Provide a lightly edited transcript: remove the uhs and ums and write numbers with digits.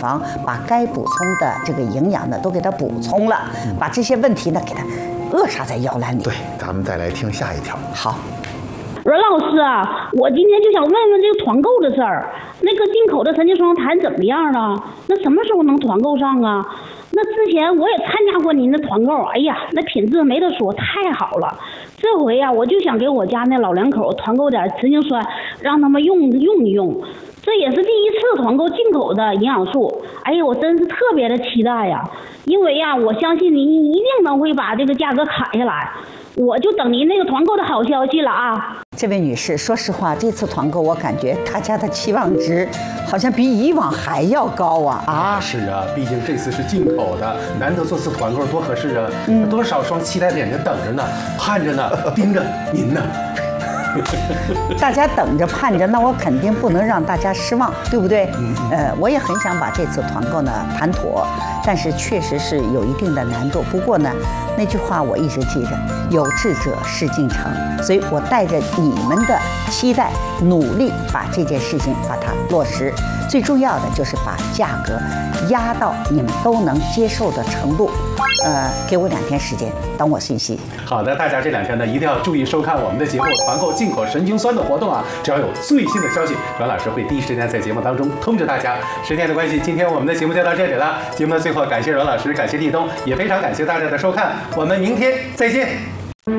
防，把该补充的这个营养呢都给它补充了，把这些问题呢给它扼杀在摇篮里。 对，咱们再来听下一条。 好。 阮老师啊，我今天就想问问这个团购的事儿。那个进口的神经双谈怎么样了？那什么时候能团购上啊？那之前我也参加过您的团购，哎呀，那品质没得说，太好了。这回呀，我就想给我家那老两口团购点神经酸，让他们用一用。这也是第一次团购进口的营养素，哎呀，我真是特别的期待呀！因为呀，我相信您一定能会把这个价格砍下来。我就等您那个团购的好消息了啊！ 这位女士，说实话，这次团购我感觉大家的期望值好像比以往还要高啊！ 是啊，毕竟这次是进口的，难得做次团购，多合适啊！多少双期待的眼睛等着呢，盼着呢，盯着您呢。 大家等着盼着，那我肯定不能让大家失望，对不对？我也很想把这次团购呢谈妥，但是确实是有一定的难度。不过呢，那句话我一直记着，有志者事竟成，所以我带着你们的期待，努力把这件事情把它落实。最重要的就是把价格压到你们都能接受的程度。给我2天时间，等我信息。 好的，大家这2天呢一定要注意收看我们的节目，团购进口神经酸的活动啊！只要有最新的消息，阮老师会第一时间在节目当中通知大家。时间的关系，今天我们的节目就到这里了。节目的最后，感谢阮老师，感谢立冬，也非常感谢大家的收看，我们明天再见。